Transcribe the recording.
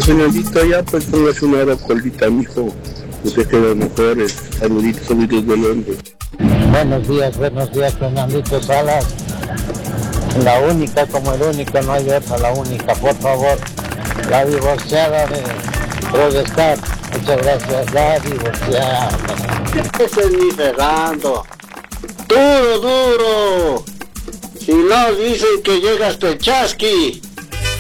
Fernandito, ya pues póngase una rocolita, mijo. Usted que las mejores. Saluditos del hombre. Buenos días, Fernandito Salas. La única como el único, no hay otra, la única, por favor. La divorciada de Protestar. Muchas gracias, la divorciada. Ese es mi Fernando. Duro. Si no, dicen que llega hasta el chasqui.